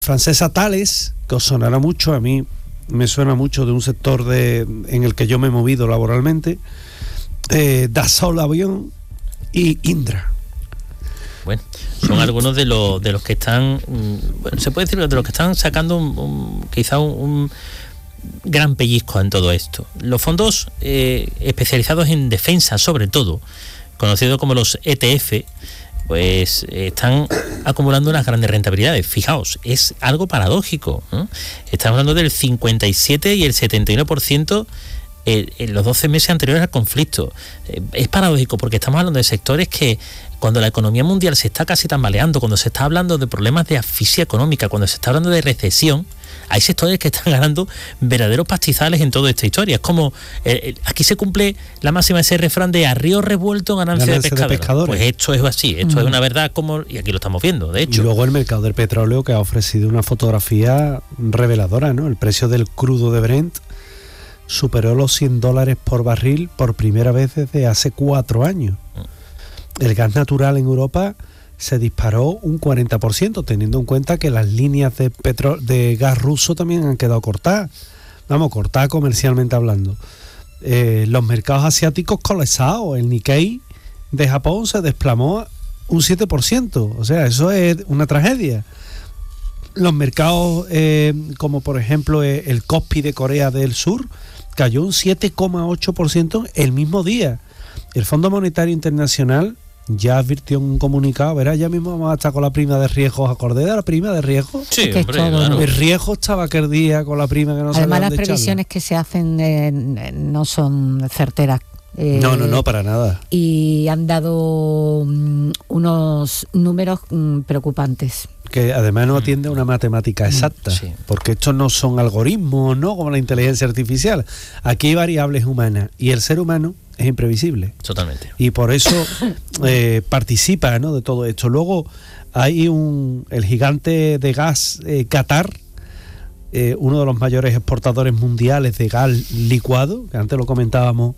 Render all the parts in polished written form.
francesa Thales, que os sonará mucho, a mí me suena mucho de un sector en el que yo me he movido laboralmente, Dassault Avión y Indra. Bueno, son algunos de los que están, bueno, se puede decir de los que están sacando quizá un gran pellizco en todo esto. Los fondos especializados en defensa, sobre todo, conocidos como los ETF, pues están acumulando unas grandes rentabilidades. Fijaos, es algo paradójico, ¿no? Estamos hablando del 57 y el 79% en los 12 meses anteriores al conflicto. Es paradójico porque estamos hablando de sectores que, cuando la economía mundial se está casi tambaleando, cuando se está hablando de problemas de asfixia económica, cuando se está hablando de recesión, hay sectores que están ganando verdaderos pastizales en toda esta historia. Es como, aquí se cumple la máxima de ese refrán de a río revuelto, ganancia de pescadores. Pues esto es así, esto es una verdad como, y aquí lo estamos viendo, de hecho. Y luego el mercado del petróleo, que ha ofrecido una fotografía reveladora, ¿no? El precio del crudo de Brent superó los $100 por barril por primera vez desde hace 4 años. El gas natural en Europa se disparó un 40%, teniendo en cuenta que las líneas de gas ruso también han quedado cortadas. Cortadas comercialmente hablando. Los mercados asiáticos colapsados. El Nikkei de Japón se desplomó un 7%. O sea, eso es una tragedia. Los mercados, como por ejemplo el Kospi de Corea del Sur, cayó un 7,8% el mismo día. El Fondo Monetario Internacional ya advirtió en un comunicado, verá, ya mismo vamos a estar con la prima de riesgo. ¿Os acordáis de la prima de riesgo? Sí, hombre, claro. El riesgo estaba aquel día con la prima que no sabían. Además, las previsiones que se hacen no son certeras. No, para nada. Y han dado unos números preocupantes. Que además no atiende a una matemática exacta, sí. Porque estos no son algoritmos, ¿no? Como la inteligencia artificial. Aquí hay variables humanas y el ser humano es imprevisible. Totalmente. Y por eso participa, ¿no?, de todo esto. Luego hay el gigante de gas Qatar, uno de los mayores exportadores mundiales de gas licuado, que antes lo comentábamos,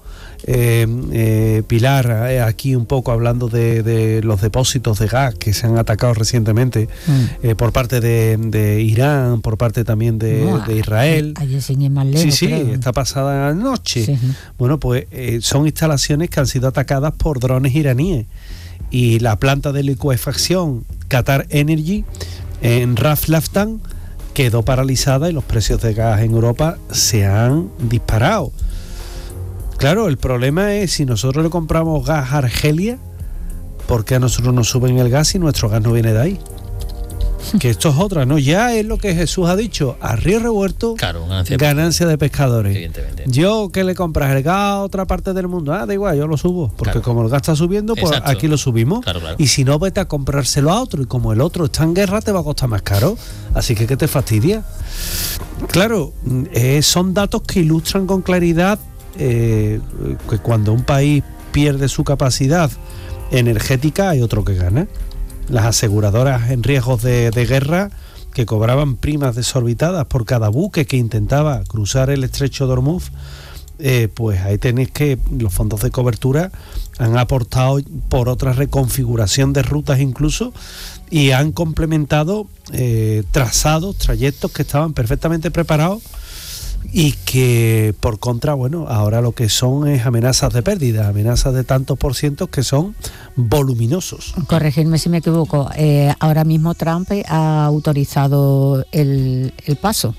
Pilar, aquí un poco hablando de los depósitos de gas que se han atacado recientemente por parte de Irán, por parte también de Israel. Ayer sin ir más lejos, sí, esta pasada noche. Sí. Bueno, pues son instalaciones que han sido atacadas por drones iraníes. Y la planta de licuefacción Qatar Energy en Ras Laffan quedó paralizada y los precios de gas en Europa se han disparado. Claro, el problema es si nosotros le compramos gas a Argelia, ¿por qué a nosotros nos suben el gas si nuestro gas no viene de ahí? Que esto es otra, ¿no? Ya es lo que Jesús ha dicho, a río revuelto, claro, ganancia de pescadores. Evidentemente. Yo, ¿qué le compras? ¿El gas a otra parte del mundo? Da igual, yo lo subo, porque claro, como el gas está subiendo, pues exacto, aquí lo subimos. Claro. Y si no, vete a comprárselo a otro, y como el otro está en guerra, te va a costar más caro. Así que, ¿qué te fastidia? Claro, son datos que ilustran con claridad que cuando un país pierde su capacidad energética, hay otro que gana. Las aseguradoras en riesgos de guerra, que cobraban primas desorbitadas por cada buque que intentaba cruzar el estrecho de Hormuz, pues ahí tenéis que los fondos de cobertura han aportado por otra reconfiguración de rutas incluso, y han complementado trayectos que estaban perfectamente preparados y que por contra, bueno, ahora lo que son es amenazas de pérdida, amenazas de tantos por cientos que son voluminosos. Corregirme si me equivoco, ahora mismo Trump ha autorizado el paso.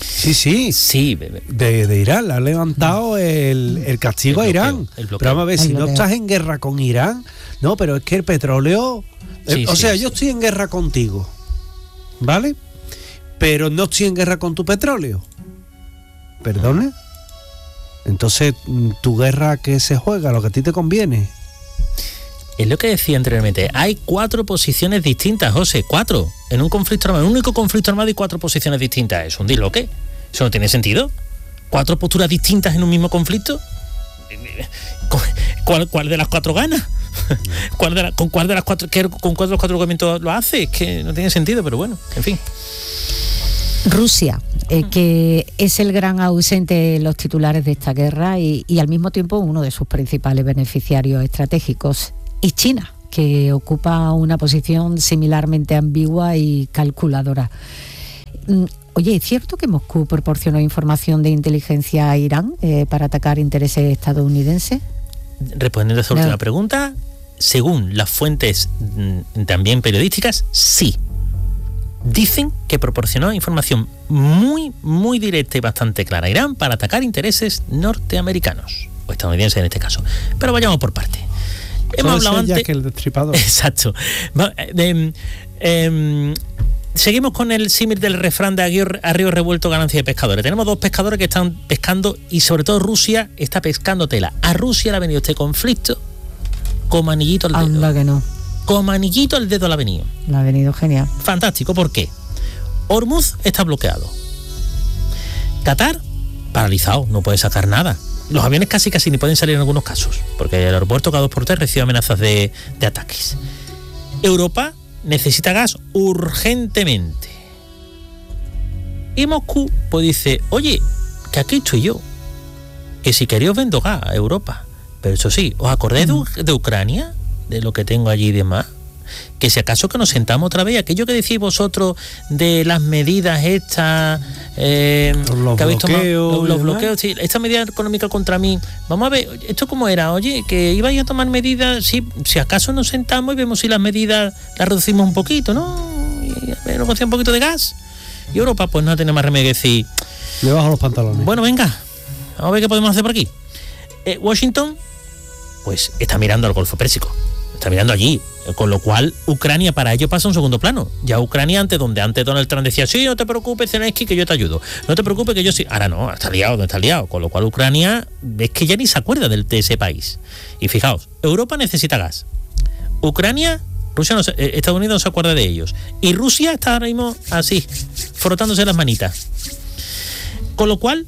Sí, de Irán, ha levantado el castigo a Irán. Pero vamos a ver, si no estás en guerra con Irán, no, pero es que el petróleo, yo estoy en guerra contigo, ¿vale? Pero no estoy en guerra con tu petróleo. ¿Perdone? Entonces, ¿tu guerra qué se juega? ¿Lo que a ti te conviene? Es lo que decía anteriormente. Hay 4 posiciones distintas, José. 4. En un conflicto armado. En un único conflicto armado hay 4 posiciones distintas. ¿Es un disloque? ¿Eso no tiene sentido? ¿4 posturas distintas en un mismo conflicto? ¿Cuál de las 4 gana? ¿Con cuál de las 4? ¿Con cuál de los 4 argumentos lo hace? Es que no tiene sentido, pero bueno, en fin. Rusia, que es el gran ausente en los titulares de esta guerra y al mismo tiempo uno de sus principales beneficiarios estratégicos, y China, que ocupa una posición similarmente ambigua y calculadora. Oye, ¿es cierto que Moscú proporcionó información de inteligencia a Irán para atacar intereses estadounidenses? Respondiendo a esa última pregunta, según las fuentes también periodísticas, sí. Dicen que proporcionó información muy, muy directa y bastante clara a Irán para atacar intereses norteamericanos, o estadounidenses en este caso. Pero vayamos por parte. Hemos hablado antes... que el destripador. Exacto. Seguimos con el símil del refrán de a río revuelto ganancia de pescadores. Tenemos dos pescadores que están pescando y sobre todo Rusia está pescando tela. A Rusia le ha venido este conflicto como anillito al dedo. Anda que no. Como anillito al dedo le ha venido. Le ha venido genial. Fantástico, ¿por qué? Hormuz está bloqueado. Qatar, paralizado, no puede sacar nada. Los aviones casi ni pueden salir en algunos casos, porque el aeropuerto cada 2x3 recibe amenazas de ataques. Europa necesita gas urgentemente. Y Moscú pues dice, oye, que aquí estoy yo, que si queréis os vendo gas a Europa. Pero eso sí, ¿os acordáis de Ucrania? De lo que tengo allí y demás. Que si acaso que nos sentamos otra vez, aquello que decís vosotros de las medidas estas, los bloqueos, sí, esta medida económica contra mí, vamos a ver, ¿esto cómo era? Oye, que ibais a tomar medidas, sí, si acaso nos sentamos y vemos si las medidas las reducimos un poquito, ¿no? Y negociar un poquito de gas. Y Europa pues no tiene más remedio que decir, le bajo los pantalones. Bueno, venga, vamos a ver qué podemos hacer por aquí. Washington pues está mirando al Golfo Pérsico, está mirando allí, con lo cual Ucrania para ello pasa a un segundo plano. Ya Ucrania antes Donald Trump decía, sí, no te preocupes, Zelensky, que yo te ayudo, no te preocupes que yo sí, ahora no, está liado, con lo cual Ucrania es que ya ni se acuerda de ese país. Y fijaos, Europa necesita gas, Ucrania, Rusia Estados Unidos no se acuerda de ellos, y Rusia está ahora mismo así, frotándose las manitas, con lo cual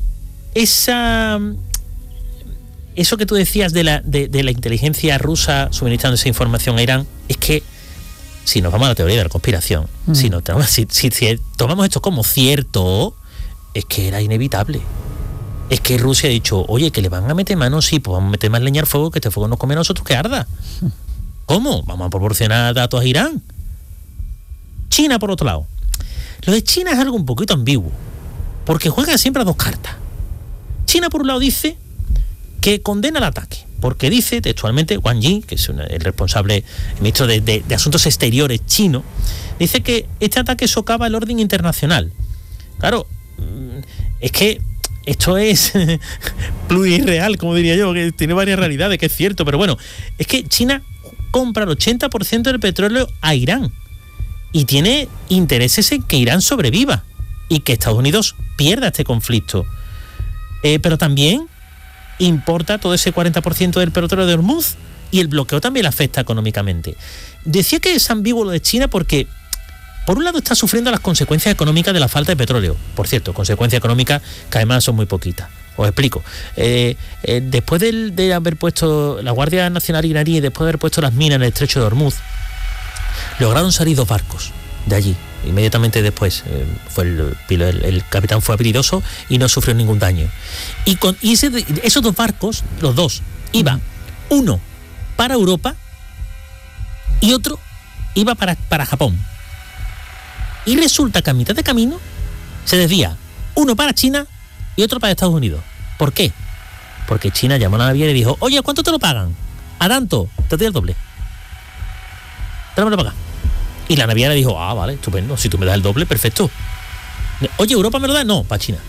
eso que tú decías de la inteligencia rusa suministrando esa información a Irán, es que si nos vamos a la teoría de la conspiración, si tomamos esto como cierto, es que era inevitable. Es que Rusia ha dicho, oye, que le van a meter mano, sí, pues vamos a meter más leña al fuego, que este fuego nos come a nosotros que arda. ¿Cómo? Vamos a proporcionar datos a Irán. China, por otro lado. Lo de China es algo un poquito ambiguo, porque juega siempre a dos cartas. China, por un lado, dice que condena el ataque, porque dice textualmente Wang Yi, que es el responsable, el ministro de Asuntos Exteriores chino, dice que este ataque socava el orden internacional. Claro, es que esto es plurireal, como diría yo, que tiene varias realidades, que es cierto, pero bueno, es que China compra el 80% del petróleo a Irán y tiene intereses en que Irán sobreviva y que Estados Unidos pierda este conflicto. Pero también importa todo ese 40% del petróleo de Hormuz y el bloqueo también le afecta económicamente. Decía que es ambiguo lo de China porque, por un lado, está sufriendo las consecuencias económicas de la falta de petróleo. Por cierto, consecuencias económicas que además son muy poquitas. Os explico. Después de haber puesto la Guardia Nacional iraní, después de haber puesto las minas en el estrecho de Hormuz, lograron salir 2 barcos de allí. Inmediatamente después el capitán fue habilidoso y no sufrió ningún daño. Y esos 2 barcos, los dos, iban uno para Europa y otro iba para Japón. Y resulta que a mitad de camino se desvía uno para China y otro para Estados Unidos. ¿Por qué? Porque China llamó a la naviera y dijo, oye, ¿cuánto te lo pagan? A tanto, te doy el doble. Tráemelo para acá. Y la naviera dijo, vale, estupendo, si tú me das el doble, perfecto. Oye, ¿Europa me lo da? No, para China.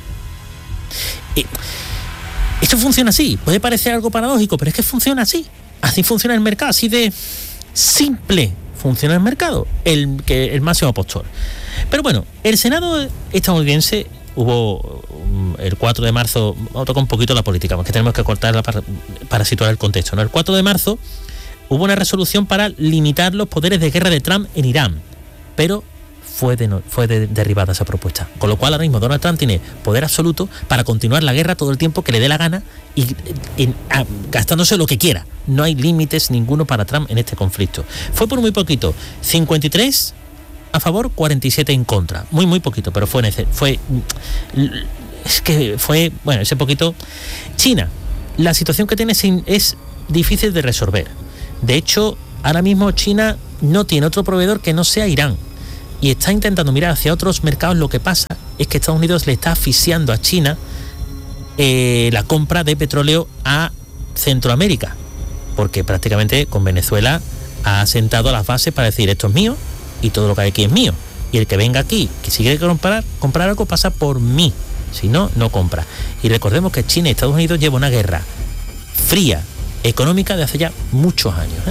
Esto funciona así, puede parecer algo paradójico, pero es que funciona así. Así funciona el mercado, así de simple funciona el mercado, el máximo postor. Pero bueno, el Senado estadounidense hubo el 4 de marzo, vamos a tocar un poquito la política, porque tenemos que cortarla para situar el contexto, ¿no? El 4 de marzo hubo una resolución para limitar los poderes de guerra de Trump en Irán, pero fue derribada esa propuesta. Con lo cual ahora mismo Donald Trump tiene poder absoluto para continuar la guerra todo el tiempo que le dé la gana y gastándose lo que quiera. No hay límites ninguno para Trump en este conflicto. Fue por muy poquito, 53 a favor, 47 en contra. Muy, muy poquito, pero fue ese poquito. China, la situación que tiene es difícil de resolver. De hecho, ahora mismo China no tiene otro proveedor que no sea Irán. y está intentando mirar hacia otros mercados, lo que pasa es que Estados Unidos le está asfixiando a China la compra de petróleo a Centroamérica, porque prácticamente con Venezuela ha sentado las bases para decir esto es mío y todo lo que hay aquí es mío, y el que venga aquí que si quiere comprar algo pasa por mí, si no, no compra. Y recordemos que China y Estados Unidos llevan una guerra fría, económica, de hace ya muchos años, ¿eh?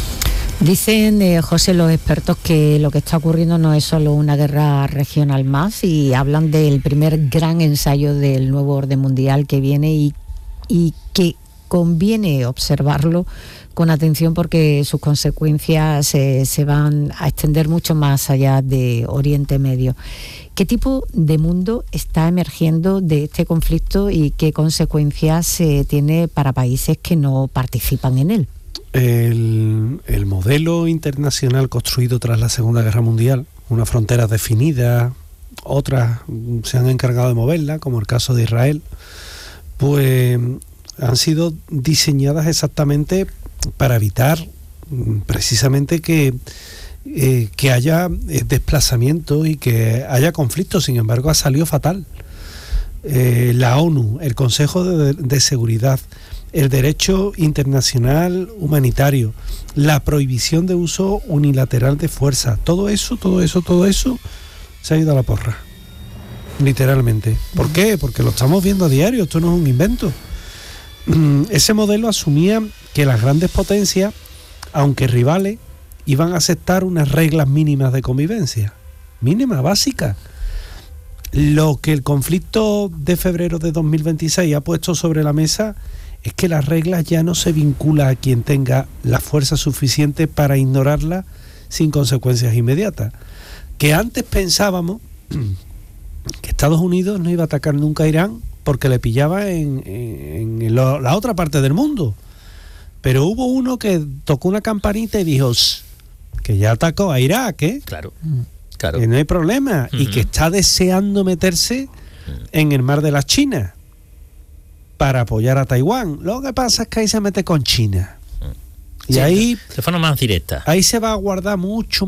Dicen, José, los expertos que lo que está ocurriendo no es solo una guerra regional más, y hablan del primer gran ensayo del nuevo orden mundial que viene y que conviene observarlo con atención porque sus consecuencias se van a extender mucho más allá de Oriente Medio. ¿Qué tipo de mundo está emergiendo de este conflicto y qué consecuencias tiene para países que no participan en él? El modelo internacional construido tras la Segunda Guerra Mundial, unas fronteras definidas, otras se han encargado de moverla, como el caso de Israel, pues han sido diseñadas exactamente para evitar precisamente que haya desplazamiento y que haya conflictos. Sin embargo, ha salido fatal. La ONU, el Consejo de Seguridad, el derecho internacional humanitario, la prohibición de uso unilateral de fuerza, todo eso se ha ido a la porra, literalmente. ¿Por qué? Porque lo estamos viendo a diario, esto no es un invento. Ese modelo asumía que las grandes potencias, aunque rivales, iban a aceptar unas reglas mínimas de convivencia, mínimas, básicas. Lo que el conflicto de febrero de 2026 ha puesto sobre la mesa es que las reglas ya no se vinculan a quien tenga la fuerza suficiente para ignorarlas sin consecuencias inmediatas. Que antes pensábamos que Estados Unidos no iba a atacar nunca a Irán porque le pillaba en la otra parte del mundo. Pero hubo uno que tocó una campanita y dijo que ya atacó a Irak, ¿eh? Claro. Que no hay problema, y que está deseando meterse en el mar de la China para apoyar a Taiwán. Lo que pasa es que ahí se mete con China. Y sí, ahí, de forma más directa, ahí se va a guardar mucho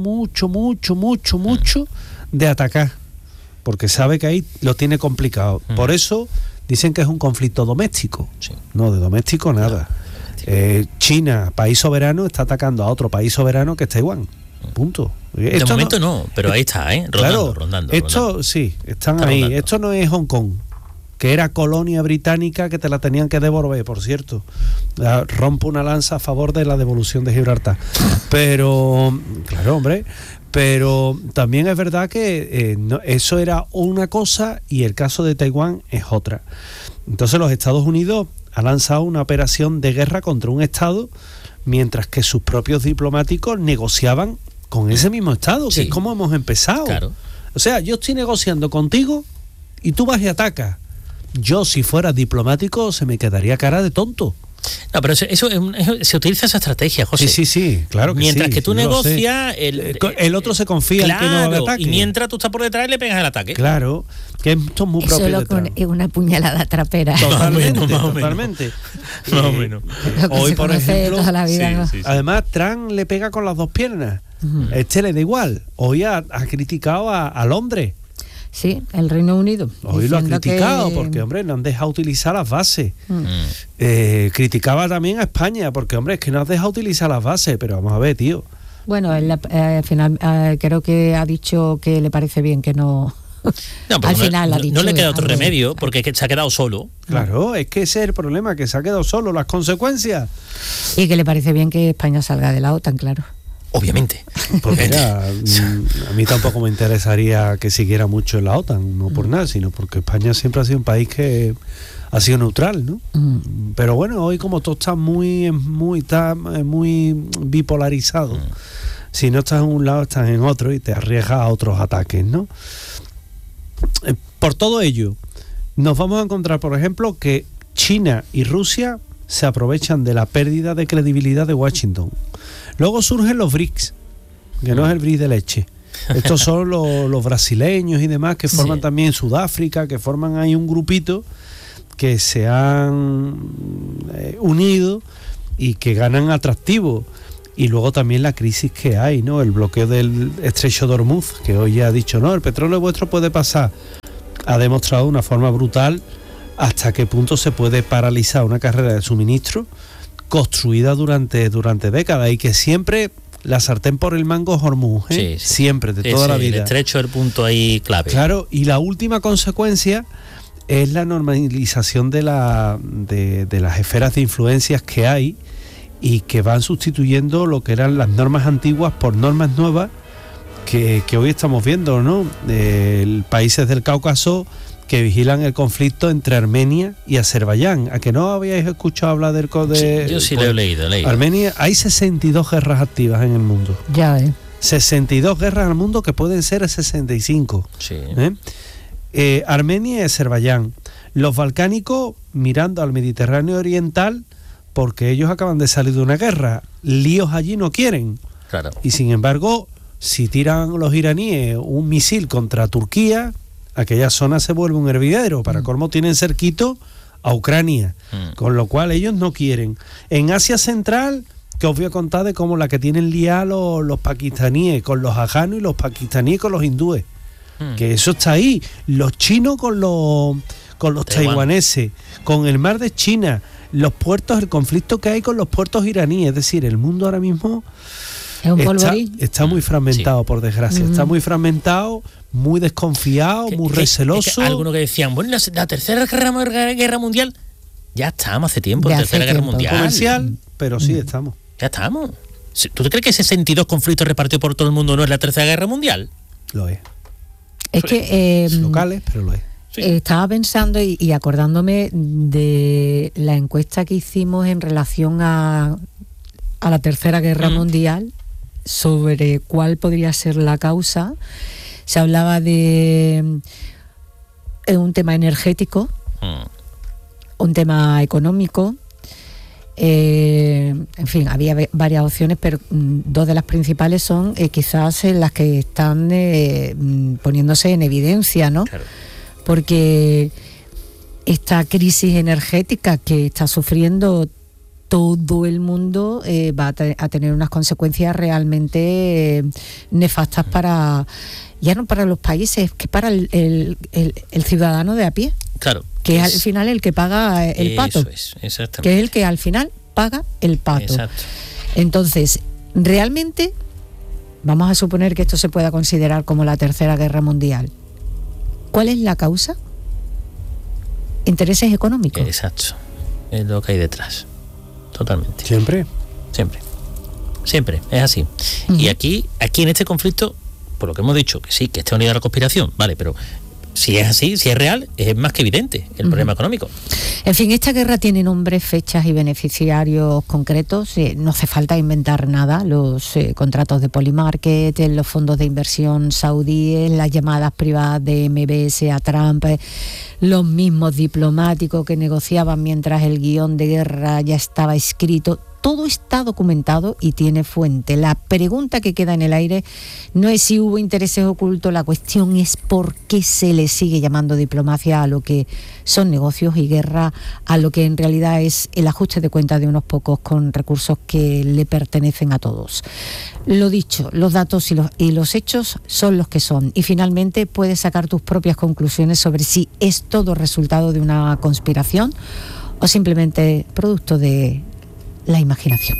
de atacar, porque sabe que ahí lo tiene complicado. Por eso dicen que es un conflicto doméstico. Sí. No, de doméstico nada. China, país soberano, está atacando a otro país soberano que es Taiwán. Punto. De momento no, pero ahí está, rondando. Esto sí, están ahí. Rondando. Esto no es Hong Kong, que era colonia británica que te la tenían que devolver, por cierto. Rompo una lanza a favor de la devolución de Gibraltar. Pero, claro, hombre, pero también es verdad que eso era una cosa y el caso de Taiwán es otra. Entonces los Estados Unidos han lanzado una operación de guerra contra un Estado, mientras que sus propios diplomáticos negociaban con ese mismo Estado, que es como hemos empezado. Claro. O sea, yo estoy negociando contigo y tú vas y atacas. Yo, si fuera diplomático, se me quedaría cara de tonto. No, pero eso se utiliza esa estrategia, José. Sí, claro que mientras sí. que tú negocias, el otro se confía en que no va a haber ataque. Y mientras tú estás por detrás le pegas el ataque. Claro, que esto es muy propio de Trump. Es una puñalada trapera. Totalmente. Más o menos. Hoy, por ejemplo, toda la vida, ¿no? Además, Trump le pega con las dos piernas. Este le da igual. Hoy ha criticado a Londres. Sí, el Reino Unido. Hoy lo ha criticado porque, hombre, no han dejado utilizar las bases. Criticaba también a España porque, hombre, es que no has dejado utilizar las bases. Pero vamos a ver, tío. Bueno, al final creo que ha dicho que le parece bien que no... al final ha dicho, no le queda otro remedio porque es que se ha quedado solo. Claro, es que ese es el problema, que se ha quedado solo. Las consecuencias. Y que le parece bien que España salga de la OTAN, claro. Obviamente. Porque mira, a mí tampoco me interesaría que siguiera mucho en la OTAN, no por nada, sino porque España siempre ha sido un país que ha sido neutral, ¿no? Pero bueno, hoy como todo está muy bipolarizado, si no estás en un lado, estás en otro y te arriesgas a otros ataques, ¿no? Por todo ello, nos vamos a encontrar, por ejemplo, que China y Rusia se aprovechan de la pérdida de credibilidad de Washington. Luego surgen los BRICS, que no es el BRICS de leche. Estos son los brasileños y demás que forman también Sudáfrica, que forman ahí un grupito que se han unido y que ganan atractivo. Y luego también la crisis que hay, ¿no? El bloqueo del estrecho de Hormuz, que hoy ya ha dicho, no, el petróleo vuestro puede pasar. Ha demostrado de una forma brutal hasta qué punto se puede paralizar una carrera de suministro construida durante décadas, y que siempre la sartén por el mango es Hormuz, ¿eh? Sí. Siempre, de toda la vida. El estrecho es el punto ahí clave. Claro, y la última consecuencia es la normalización de las esferas de influencias que hay, y que van sustituyendo lo que eran las normas antiguas por normas nuevas que hoy estamos viendo, ¿no? Países del Cáucaso que vigilan el conflicto entre Armenia y Azerbaiyán. ¿A que no habíais escuchado hablar del de yo sí lo he leído. Armenia? Hay 62 guerras activas en el mundo. Ya, 62 guerras al mundo, que pueden ser 65. Sí. Armenia y Azerbaiyán. Los balcánicos mirando al Mediterráneo oriental, porque ellos acaban de salir de una guerra. Líos allí no quieren. Claro. Y sin embargo, si tiran los iraníes un misil contra Turquía, aquella zona se vuelve un hervidero. Para colmo tienen cerquito a Ucrania, con lo cual ellos no quieren. En Asia Central, que os voy a contar de cómo la que tienen liados los pakistaníes con los afganos, y los pakistaníes con los hindúes. Que eso está ahí. Los chinos con los taiwaneses, con el mar de China, los puertos, el conflicto que hay con los puertos iraníes. Es decir, el mundo ahora mismo está muy fragmentado, por desgracia. Está muy fragmentado, muy desconfiado, muy receloso. Algunos que decían, bueno, la tercera guerra mundial, ya estamos hace tiempo, tercera guerra mundial. Comercial, pero sí estamos. Ya estamos. ¿Tú te crees que 62 conflictos repartidos por todo el mundo no es la tercera guerra mundial? Lo es. Es que locales, pero lo es. Sí. Estaba pensando y acordándome de la encuesta que hicimos en relación a la Tercera Guerra Mundial, sobre cuál podría ser la causa. Se hablaba de un tema energético, un tema económico, en fin, había varias opciones, pero dos de las principales son quizás las que están poniéndose en evidencia, ¿no? Claro. Porque esta crisis energética que está sufriendo todo el mundo va a tener unas consecuencias realmente nefastas para, ya no para los países, que para el ciudadano de a pie. Claro. Que es al final el que paga el pato. Eso es, exactamente. Que es el que al final paga el pato. Exacto. Entonces, realmente, vamos a suponer que esto se pueda considerar como la Tercera Guerra Mundial. ¿Cuál es la causa? Intereses económicos. Exacto. Es lo que hay detrás. Totalmente. ¿Siempre? Siempre, es así. Y aquí en este conflicto, por lo que hemos dicho, que sí, que está unida a la conspiración, vale, pero si es así, si es real, es más que evidente el problema económico. En fin, esta guerra tiene nombres, fechas y beneficiarios concretos. No hace falta inventar nada. Los contratos de Polymarket, los fondos de inversión saudíes, las llamadas privadas de MBS a Trump, los mismos diplomáticos que negociaban mientras el guión de guerra ya estaba escrito. Todo está documentado y tiene fuente. La pregunta que queda en el aire no es si hubo intereses ocultos, la cuestión es por qué se le sigue llamando diplomacia a lo que son negocios y guerra a lo que en realidad es el ajuste de cuentas de unos pocos con recursos que le pertenecen a todos. Lo dicho, los datos y los hechos son los que son, y finalmente puedes sacar tus propias conclusiones sobre si es todo resultado de una conspiración o simplemente producto de la imaginación.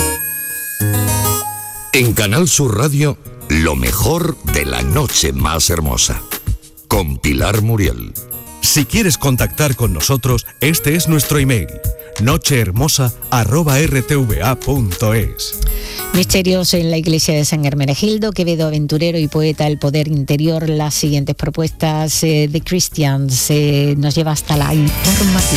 En Canal Sur Radio, lo mejor de la noche más hermosa, con Pilar Muriel. Si quieres contactar con nosotros, este es nuestro email: nochehermosa@rtva.es. Misterios en la iglesia de San Hermenegildo, Quevedo, aventurero y poeta, el poder interior. Las siguientes propuestas de Christians nos lleva hasta la información.